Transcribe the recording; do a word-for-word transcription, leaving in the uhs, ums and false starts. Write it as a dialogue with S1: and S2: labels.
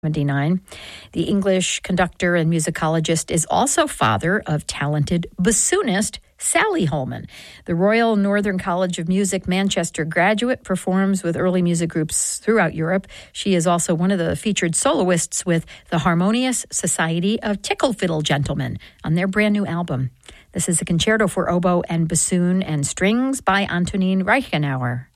S1: seventy-nine. The English conductor and musicologist is also father of talented bassoonist Sally Holman. The Royal Northern College of Music Manchester graduate performs with early music groups throughout Europe. She is also one of the featured soloists with the Harmonious Society of Tickle Fiddle Gentlemen on their brand new album. This is a concerto for oboe and bassoon and strings by Antonin Reichenauer.